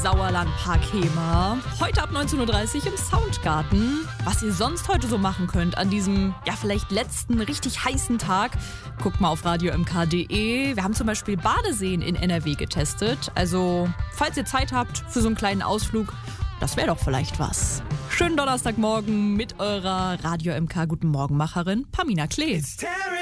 Sauerlandpark Hemer. Heute ab 19.30 Uhr im Soundgarten. Was ihr sonst heute so machen könnt an diesem, ja vielleicht letzten richtig heißen Tag, guckt mal auf radiomk.de. Wir haben zum Beispiel Badeseen in NRW getestet. Also, falls ihr Zeit habt für so einen kleinen Ausflug, das wäre doch vielleicht was. Schönen Donnerstagmorgen mit eurer Radio MK Guten Morgen Macherin Pamina Klee.